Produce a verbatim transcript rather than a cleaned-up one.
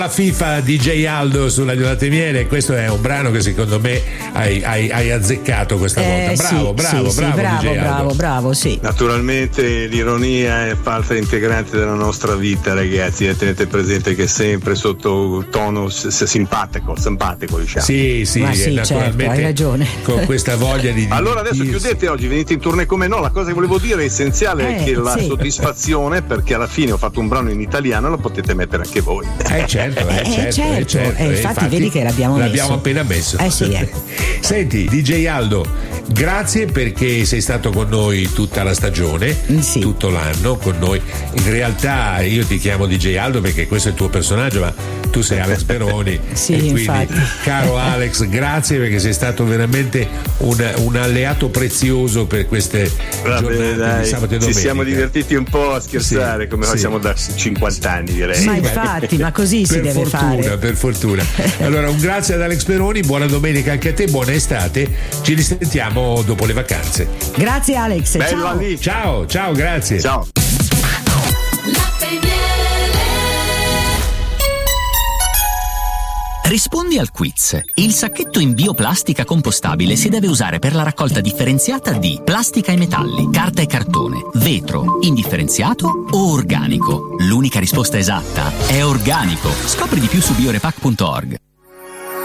La FIFA D J Aldo sulla Latte Miele, questo è un brano che secondo me hai, hai, hai azzeccato questa eh, volta. Bravo, sì, bravo, sì, bravo, sì, bravo, D J Aldo. bravo, bravo, sì. Naturalmente l'ironia è parte integrante della nostra vita, ragazzi. Tenete presente che è sempre sotto tono s- s- simpatico, simpatico, diciamo. Sì, sì, Ma sì, naturalmente, certo, hai ragione. con questa voglia di. Allora adesso divertirsi. chiudete oggi, venite in tournée come no. La cosa che volevo dire è essenziale Eh, è che la sì. soddisfazione, perché alla fine ho fatto un brano in italiano, lo potete mettere anche voi. Eh certo, eh, Eh, certo, certo, eh, certo. eh, Eh, infatti vedi che l'abbiamo l'abbiamo messo. appena messo. Eh sì, eh. Senti, D J Aldo, grazie perché sei stato con noi tutta la stagione, Sì. tutto l'anno con noi. In realtà io ti chiamo D J Aldo perché questo è il tuo personaggio, ma tu sei Alex Peroni. Sì, e quindi, infatti. caro Alex, grazie perché sei stato veramente un, un alleato prezioso per queste Va bene, giornate dai, di sabato e ci domenica. siamo divertiti un po' a scherzare, Sì, come sì. facciamo da cinquanta anni, direi. Ma infatti, ma così si per deve fortuna, fare. per fortuna. Allora, un grazie ad Alex Peroni, buona domenica anche a te, buona estate. Ci risentiamo dopo le vacanze. Grazie Alex, Bello ciao. lì. Ciao, ciao, grazie. Ciao. Rispondi al quiz. Il sacchetto in bioplastica compostabile si deve usare per la raccolta differenziata di plastica e metalli, carta e cartone, vetro, indifferenziato o organico. L'unica risposta esatta è organico. Scopri di più su biorepack punto org.